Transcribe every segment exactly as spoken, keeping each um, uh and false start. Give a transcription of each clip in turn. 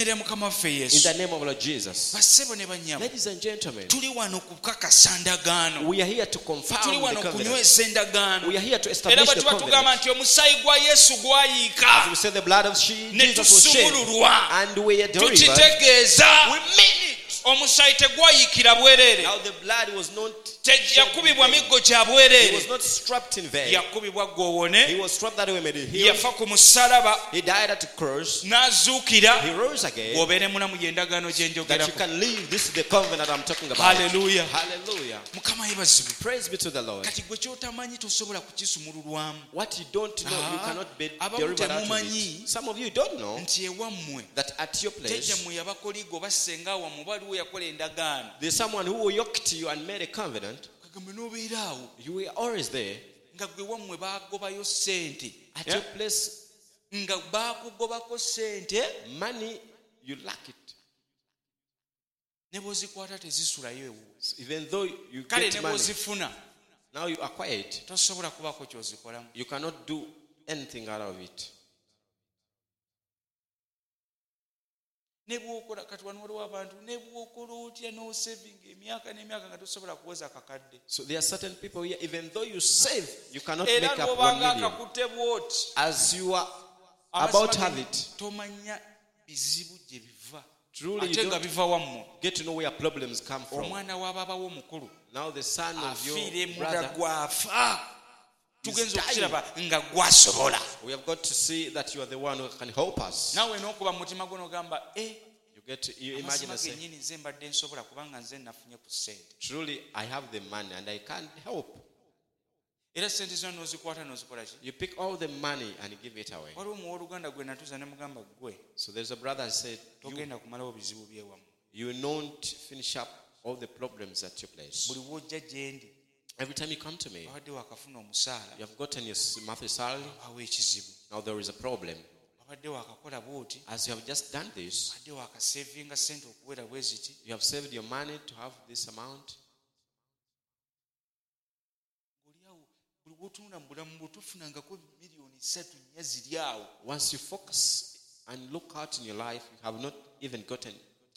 the name of Lord Jesus. Ladies and gentlemen, we are here to confirm the covenant. We are here to establish the covenant. As we say, the blood of Jesus was shed and we are delivered. We mean it. Now the blood was not yakubibwa miggo kya bwerere. He was not strapped in vain. Yakubibwa gwowone. He was strapped that we may heal. Yafa ku musaraba. He died at the cross. Nazuukira. He rose again. Obere mulamu yendagano gye njogera. That you can live. This is the covenant I'm talking about. Hallelujah. Hallelujah. Mukama yebazibwe. Praise be to the Lord. Kati gwe kyotamanyi tosobola kukisumululwamu. What you don't know, you cannot be delivered out of it. Some of you don't know that at your place there's someone who yoked you and made a covenant. You were always there. At your place, money, you lack it. Even though you get money, now you acquire it. You cannot do anything out of it. So there are certain people here, even though you save, you cannot make up one million. As you are about to have it, truly you don't get to know where problems come from. Now the son of your brother, we have got to see that you are the one who can help us. You get to, you imagine and say, truly I have the money and I can't help. You pick all the money and give it away. So there's a brother who said, you, you will not finish up all the problems at your place. Every time you come to me, you have gotten your monthly salary. Now there is a problem. As you have just done this, you have saved your money to have this amount. Once you focus and look out in your life, you have not even gotten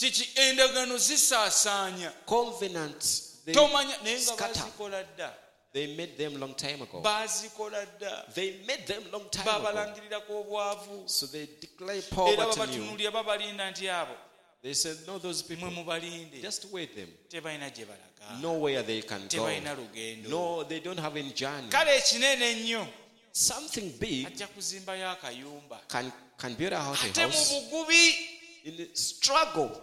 covenants. They scatter. They made them long time ago. They made them long time ago. So they declare poverty in you. They said, no, those people, just wait them. Nowhere they can go. No, they don't have any journey. Something big can, can build a house, a house in the struggle.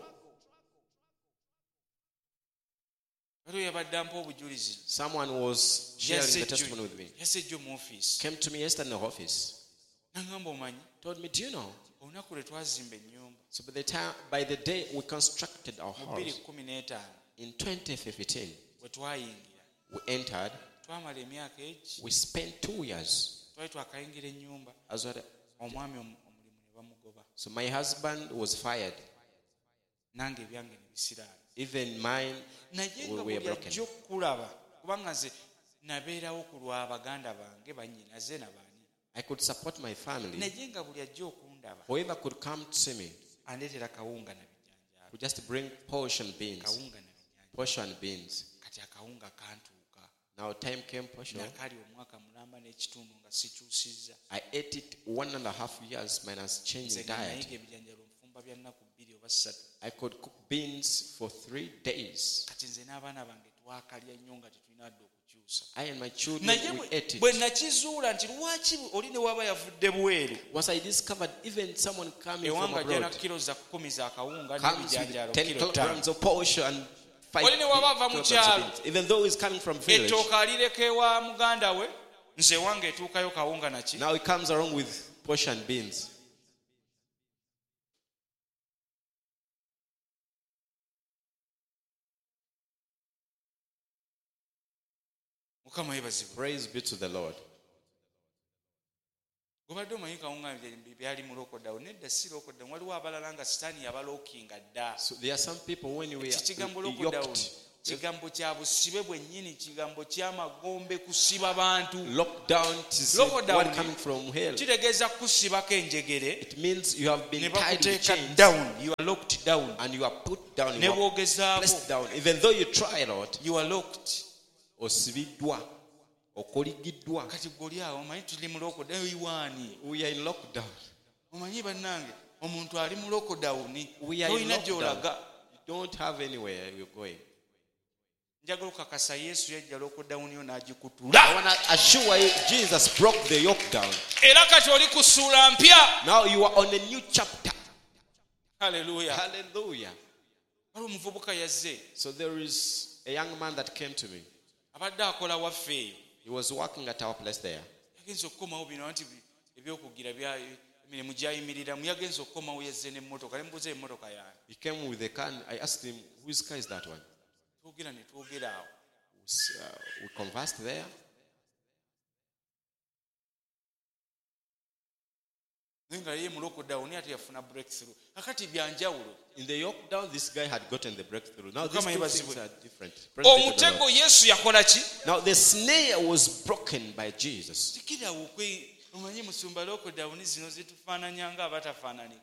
Someone was sharing the testimony with me. Came to me yesterday in the office. Told me, do you know? So by the time, by the day we constructed our house in twenty fifteen, we entered. We spent two years. As well, so my husband was fired. Even mine were broken. I could support my family. Whoever could come to see me would just bring portion beans. Portion beans. Now time came, portion. I ate it one and a half years minus changing diet. I could cook beans for three days. I and my children, we ate it. Once I discovered even someone coming from abroad comes with ten kilograms of portion and five kilograms of beans. Even though he's coming from village, now he comes along with portion beans. Praise be to the Lord. So there are some people when we are yoked kigambo kya busibe bwennyini kigambo ky'amagombe kusiba bantu. Lockdown is what coming from hell. Kitegeeza kusibako enjegere. It means you have been tied with chains. Down. You are locked down. And you are put down. You are pressed down. Even though you try a lot. You are locked. Osibidwa. Okoligiddwa. Kati goli awo omanyi tuli mu lockdown. We are in lockdown. Omanyi bannange omuntu ali mu lockdown. We are in lockdown. You don't have anywhere you're going. Njagala okakasa Yesu yajja lockdown yo n'agikutula. I want to assure you Jesus broke the yoke down. Era kati oli ku ssuula mpya. Now you are on a new chapter. Hallelujah. Hallelujah. Waliwo omuvubuka yazze. So there is a young man that came to me. Abadde akola waffe eyo. He was working at our place there. Yagenze okukomawo bino nti ebyokugira bya emirimu gyayimirira muyagenze okukomawo yazze n'emmotoka nembuuza emmotoka yange. He came with a car. I asked him, whose car is that one? Twogera ne twogera awo. We conversed there. Nenga ye mu lockdown ate yafuna breakthrough. Akati byanjawulo. In the lockdown this guy had gotten the breakthrough. Now these two things are different. Omutego Yesu yakola ki? Now the snare was broken by Jesus. Tikira ukwe omanyi musumba lockdown zino zitufaananya nga abatafaanani.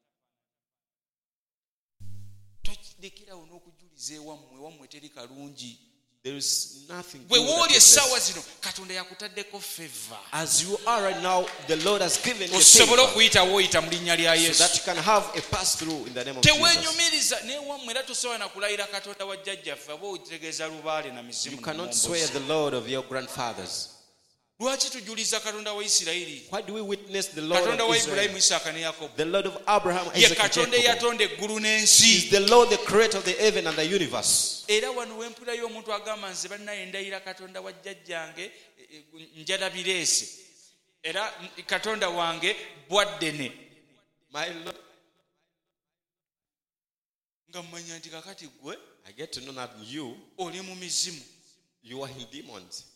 Tokidekira uno okujulize wammwe wammwe teri kalungi. There is nothing good. Bwe woli essaawa zino Katonda yakutaddeko favor. As you are right now, the Lord has given you osobola okuyitawo oyita mu linnya lya Yesu. So that you can have a pass through in the name of Jesus. Tewenyumiriza ne wammwe era tosobola na kulayira Katonda wa jjajjaffe aba otegeeza lubaale na mizimu. You cannot swear the Lord of your grandfathers. Lwaki tujuliza Katonda wa Isirayiri? Why do we witness the Lord Katonda of wa Israel? Ibrahim, Isaka ne Yakobo. The Lord of Abraham, Ye Isaac, and Katonda Jacob. yatonda eggulu n'ensi. He is the Lord, the creator of the heaven and the universe. Era wano wempulayo omuntu agamba nze bannaye ndayira Katonda wa jjajjange njalabireese. Era Katonda wange bwaddene. My Lord. Nga mmanya nti kakati gwe I get to know that you oli mu mizimu. You are in demons.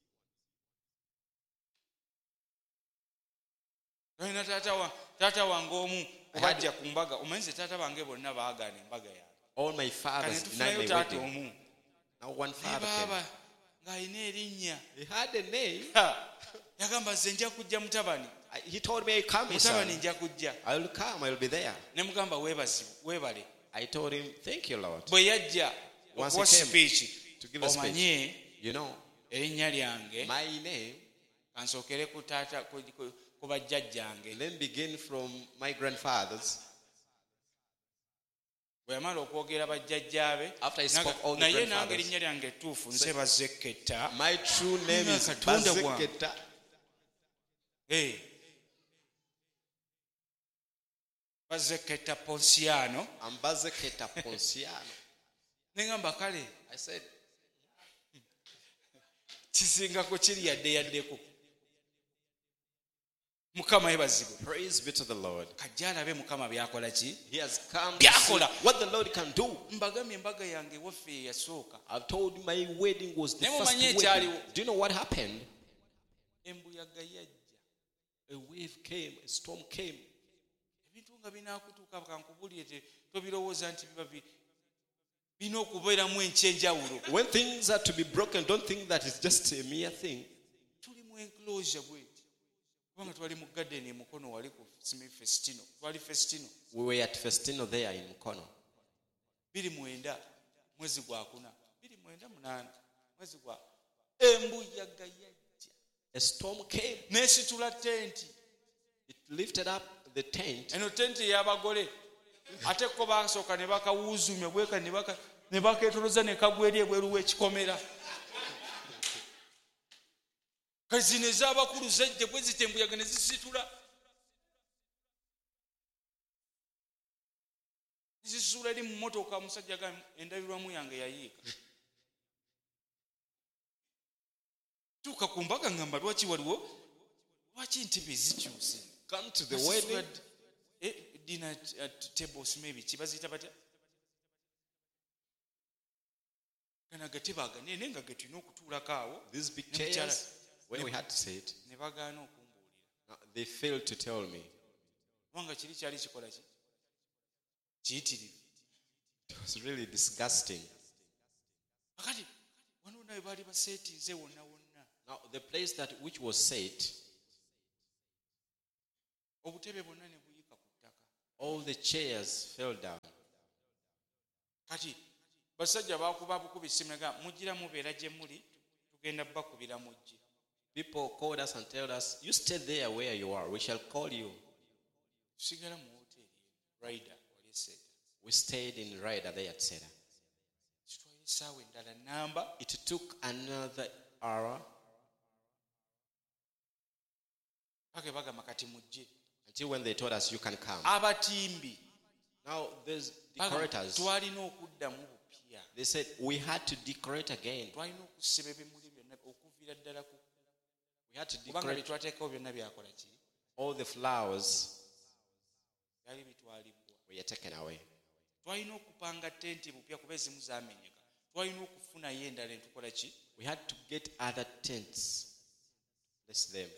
Nina tata wa tata wange omu obajja ku mbaga omanyi tata bange bonna baagaana embaga yange. All my fathers denied my wedding. Now one father came. Ng'alina erinnya. He had a name. Yagamba nze nja kujja mutabani. He told me, come, mutabani nja kujja. I will come, I will be there. Ne mugamba weebazibu weebale. I told him, thank you, Lord. Bwe yajja okuwa speech to give a speech, you know, erinnya lyange my name, kansookere ku taata ku bajjajjange. Then begin from my grandfathers. Bweyamala okwogera bajjajjaabe after I spoke all the naye grandfathers, nange erinnya lyange ettuufu nze Bazeketa. My true name is Bazeketa. Hey. Bazeketa Ponsiano. I'm Bazeketa Ponsiano. Nengamba kale. I said, kisingako kiri yadde yaddeko. Mukama yebazibwe. Praise be to the Lord. Kajja alabe Mukama byakola ki? He has come to see what the Lord can do. Mbagamye embaga yange waffe yasooka. I've told you my wedding was the first wedding. Do you know what happened? Embuyaga yajja. A wave came, a storm came. Ebintu nga binaakutuuka kankubulire tobirowooza nti biba bina okubeeramu enkyenjawulo. When things are to be broken, don't think that it's just a mere thing. Tuli mu enclosure bweti. Kubanga twali mu garden e Mukono wali ku Festino. Twali Festino. We were at Festino there in Mukono. Biri mwenda mwezi gwa kuna. Biri mwenda munana mwezi gwa. Embuyaga yajja. A storm came. Nesitula tent. It lifted up the tent. Eno tent y'abagole. Ate ko basooka ne bakawuuzumya bweka ne baka ne baketoloza ne kagwa eri ebweru w'ekikomera. Kazine z'abakulu zajje bwe zitembuyaga ne zisitula. Zisula eri mu motoka omusajja ga endabirwamu yange yayiika. Tuuka ku mbaga ngamba lwaki waliwo lwaki ntebe zikyuse. Come to the wedding. Eh, dinner at tables maybe kibazita batya. Kana gateba aga nene nga gatino okutulako awo. These big chairs where we had to sit. Ne bagaana okumbuulira. They failed to tell me. Wanga kiri kyali kikola ki? Kiyitirivu. It was really disgusting. akati wano nawe bali basetinze wonna wonna. Now the place that which was set, obutebe bonna ne buyika ku ttaka. All the chairs fell down. Kati basajja bakuba bukubi simega mujira mubeera gye muli tugenda bakubira mujje. People called us and told us, you stay there where you are, we shall call you. Sigala mu hotel Ryder wali Seda. We stayed in Ryder there at Seda. Kitwaye endala namba. It took another hour. Pake bagamba kati mujje. Until when they told us you can come. Abatimbi. Now there's decorators. Twalina okuddamu bupya. They said we had to decorate again. Twalina okusiba ebimuli byonna okuviira ddala ku. We had to decorate twateekawo byonna byakola ki? all the flowers byali bitwalibwa. were taken away. Twalina okupanga tenti bupya kuba ezimu zaamenyeka. Twalina okufunayo endala entukola ki? We had to get other tents. Bless them.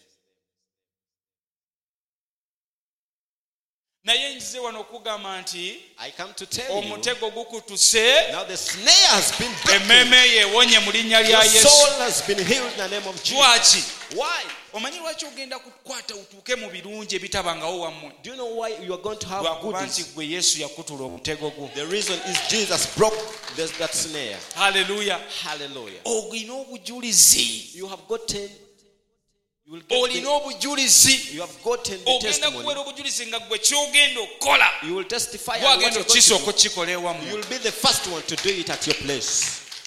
Naye nzize wano okugamba nti I come to tell you, omutego gukutuse. now the snare has been broken. Emmeme yewonye mu linnya lya Your Yesu. soul has been healed in the name of Jesus. Lwaki? Why? Omanyi lwaki ogenda kukwata utuuke mu birungi ebitabangawo wammwe? Do you know why you are going to have Lwakuba nti goodies? gwe Yesu yakutula omutego gwo. The reason is Jesus broke this, that snare. Haleluya. Hallelujah. Olina obujulizi. You have gotten, you will get Olina the, obujulizi. you have gotten the Ogenda testimony. kuwera obujulizi nga gwe kyogenda okukola. You will testify and Gwagenda what you're going okisooka to okukikola do. You ewammwe. will be the first one to do it at your place.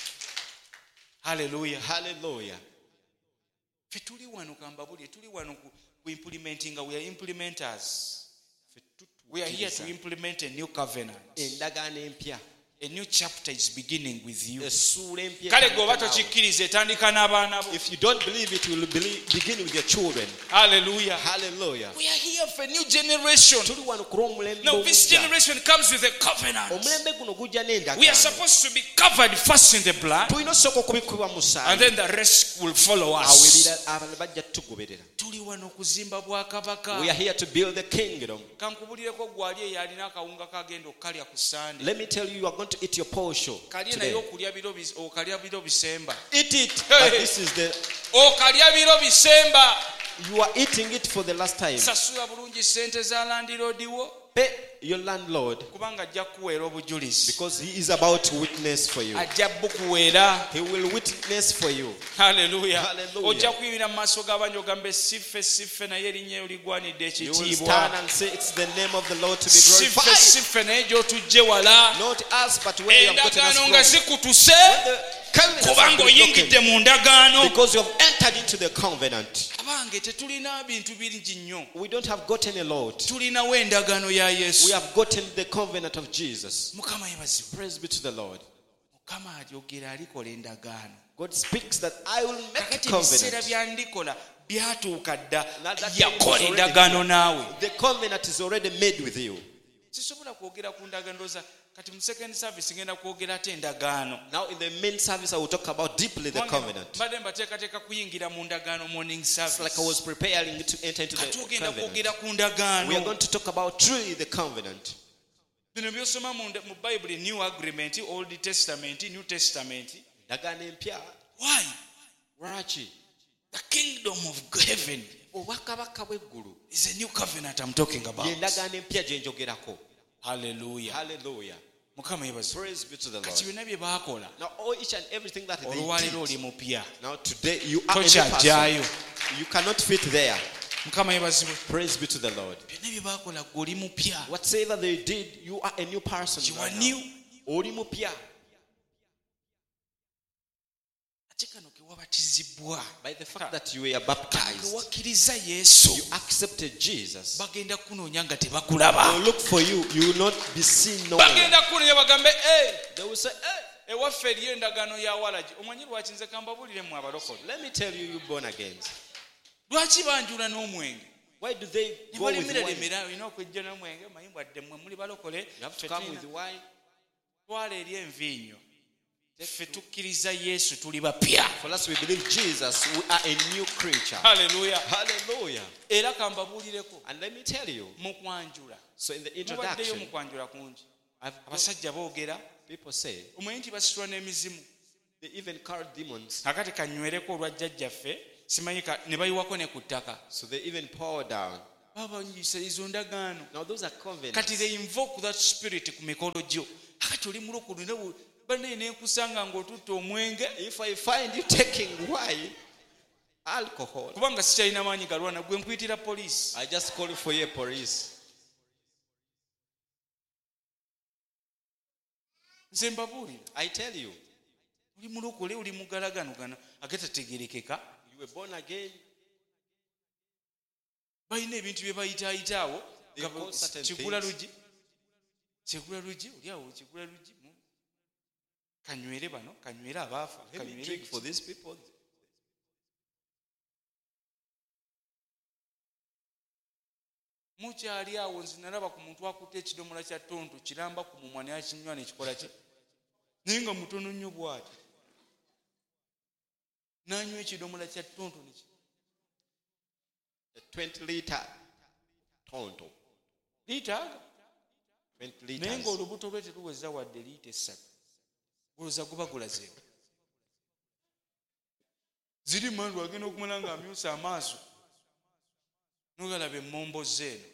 Haleluya. Hallelujah. Ffe tuli wano kambabuli tuli wano ku ku implementing, we are implementers. We are here to implement a new covenant. Endagaano empya. A new chapter is beginning with you. Essuula empya. Kale gwoba tokikkiriza etandika n'abaana bo. If you don't believe it, you will believe, begin with your children. Hallelujah. Hallelujah. We are here for a new generation. Tuli wano ku lw'omulembe Now this ogujja. generation comes with a covenant. Omulembe guno gujja n'endagaano. We are supposed to be covered first in the blood, tulina osooka okubikubwa mu and musaayi. then the rest will follow Awo us. ebira abalala bajja tugoberera. Tuli wano kuzimba bwakabaka. We are here to build the kingdom. Kankubulireko gwali eyo alina akawunga kagenda okalya ku Sunday. Let me tell you, you are going to eat your portion Kalye naye today. okulya biro bis- okalya biro bisemba. Eat it. Hey. But this is the, Okalya biro bisemba. you are eating it for the last time. Sasula bulungi ssente za landlord wo Pay your landlord kubanga ajja kukuweera obujulizi. because he is about to witness for you. Ajja bukuweera. He will witness for you. Haleluya. Hallelujah. Ojja kuyimira mu maaso g'abantu ogambe siffe siffe naye erinnya eryo ligwanidde You will stand ekitiibwa. and say it's the name of the Lord to be Siffe glorified. siffe naye gy'otujje wala. Not us, but where you have gotten us Endagaano nga from. zikutuse The covenant has kubanga been oyingidde broken mu ndagaano. because you have entered into the covenant. Abange tetulina bintu bingi nnyo. We don't have gotten a lot. Tulinawo endagaano ya We Yesu. have gotten the covenant of Jesus. Mukama yebazibwe. Praise be to the Lord. Mukama alyogera alikola endagaano. God speaks that I will make a Kakati ebiseera covenant. bya ndikola byatuuka dda. Now that time is Yakola already endagaano here. naawe. The covenant is already made with you. Sisobola kwogera ku ndagaano ndowooza kati mu second service ngenda kwogera ate endagaano. Now in the main service, I will talk about deeply the covenant. Mbadde mbateekateeka kuyingira mu ndagaano morning It's service. like I was preparing to enter into Kati the ogenda covenant. kwogera ku We are ndagaano. going to talk about truly the covenant. Bino byosoma mu nda- mu Bible, New Agreement, Old Testament, New Testament. Endagaano empya. Why? Lwaki? The kingdom of heaven Obwakabaka bw'eggulu is a new covenant I'm talking about. y'endagaano empya gye njogerako. Hallelujah. Hallelujah. Mukama yebaze. Praise be to the Kati Lord. byonna bye baakola Now all each and everything that they olwaleero oli did. mupya. Now today you are a new Tokyajjaayo. person. You cannot fit there. Mukama yebazibwe. Praise be to the Lord. Byonna bye baakola gwe oli mupya. Whatever they did, you are a new person. You right are now. new. Oli mupya. Ate kano ke wabatizibwa. By the fact that you were baptized, Ke wakkiriza Yesu. you accepted Jesus. Bagenda kunoonya nga They tebakulaba. will look for you. You will not be seen nowhere. Bagenda kunoonya bagambe eh They will say, hey, ewaffe eriyo endagaano ya walagi. Omanyi lwaki nze kambabuliremu abalokole. let me tell you, you born again. Lwaki banjula n'omwenge? Why do they Ne go with balimira wine? lemera olina okwejja n'omwenge manyi bwadde mmwe muli balokole. You have to Ffe come tulina- with wine. twala eri envinnyo. Ffe tukkiriza Yesu tuli bapya. For us, we believe Jesus. We are a new creature. Haleluya. Hallelujah. Era kambabuulireko And let me tell you. mu kwanjula. So in the Mubaddeyo introduction, mu kwanjula kungi. I've Abasajja boogera people say omanyi nti basitula n'emizimu. They even carried demons. Akati kanywereko olwa jjajjaffe simanyika ne bayiwako ne ku ttaka. So they even poured down. Babanyisa izo ndagaano. Now those are covenants. Kati they invoke that spirit ku mikolo gyo. Akati oli mulokole ne banaye ne nkusanga ng'otutta omwenge. If I find you taking wine, alcohol, kubanga sikyalina maanyi galwana gwe nkuyitira police. I just call for your police. Nze mbabuulira. I tell you. Oli mulokole oli mugalaganugana agatategerekeka. You were born again. Balina ebintu bye bayitaayitaawo kigula lugi kigula lugi oli awo kigula lugi kanywere bano kanywere abaafa kanywere for these people. Mukyali awo nze nalaba ku muntu akutte ekidomola kya tonto kiramba ku mumwa naye akinywa nekikola kye naye nga mutono nnyo bw'ati n'anywa ekidomola kya tonto neki twenty litre tonto liita twenty liters. Naye ng'olubuto lwe teruweza wadde liita essatu olowooza guba gulazeewo ziri mandu agenda okumala ng'amyusa amaaso nogalaba emmombo zeeno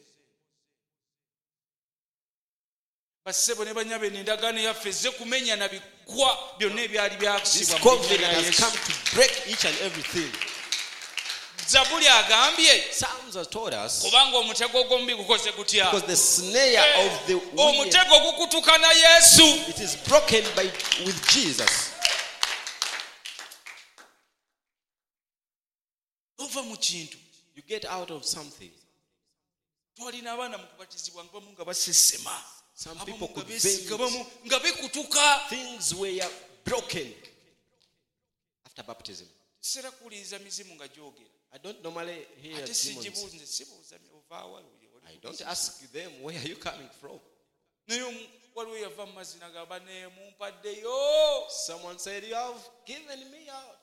bassebo ne banyabe n'endagaano yaffe ezze kumenya na bikwa byonna ebyali byakusibwa This covenant has come to break each and everything. Zabuli agambye Psalms has told us kubanga omutego gw'omubi gukoze gutya because the snare of the wicked, omutego gukutuka na Yesu. it is broken by with Jesus. Ova mu kintu You get out of something. twalina abaana mu kubatizibwa nga bamu nga basesema Some abamu people nga could beesiga faint. bamu nga bikutuka. Things were broken after baptism. Sera kuwuliriza mizimu nga gyogera I don't normally hear ate demons. sigibuuze sibuuza ovaawa. I don't ask them, where are you coming from? naye waliwo yava mu mazina gamba ne mumpaddeyo. Someone said, you have given me out.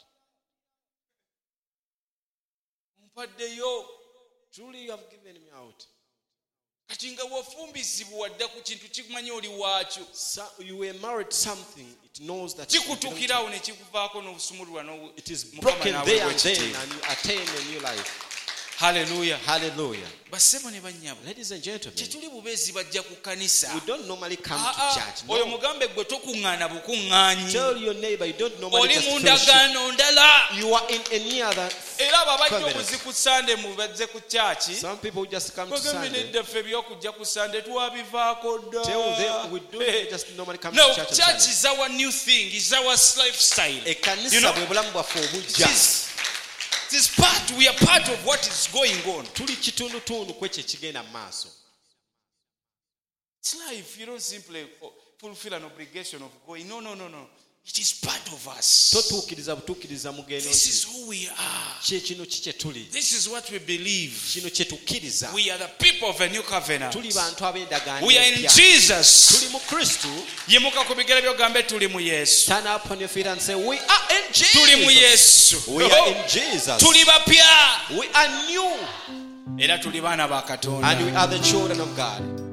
Mumpaddeyo. Truly you have given me out. Kati nga wafumbizibwa wadda ku kintu kimanyi oli waakyo So you were married something, it knows that you belong to kikutukirawo ne kikuvaako n'obusumululwa n'obu- it is Mukama broken n'aweebwa there and then, ekitiibwa. and you attain a new life. Hallelujah. Hallelujah. Bassebo ne bannyabo Ladies and gentlemen, tetuli bubeezi bajja ku kkanisa. we don't normally come Ah, to ah, church. oyo No. mugambe gwe tokuŋŋaana bukuŋŋaanyi. Tell your neighbor you don't normally Oli just mu fellowship. ndagaano ndala. You are in any other. Era abo abajja Covenant. obuzi ku sande mu bazze ku kyaki Some people just come to bagambye Sunday. nedda ffe ebyokujja ku sande twabivaako dda. Tell them we don't Eh. just normally come No, to church on church Sunday. is our new thing, is our lifestyle. Ekkanisa You know, bwe bulamu bwaffe It obujja. is, it is part, we are part of what is going on. Tuli kitundutundu kwekyo ekigenda mu maaso. It's life. You don't simply fulfill an obligation of going. No, no, no, no. It is part of us. Totuukiriza butuukiriza mugendo This nti is who we are. kye kino kikye tuli. This is what we believe. Kino kye tukkiriza. We are the people of a new covenant. Tuli bantu ab'endagaano We are in empya. Jesus. Tuli mu Kristo. Yimuka ku bigere byogambe tuli mu Yesu. Stand up on your feet and say, we are in Tuli mu Jesus. Yesu. We are in Jesus. Tuli bapya. We are new. Era tuli baana ba Katonda. And we are the children of God.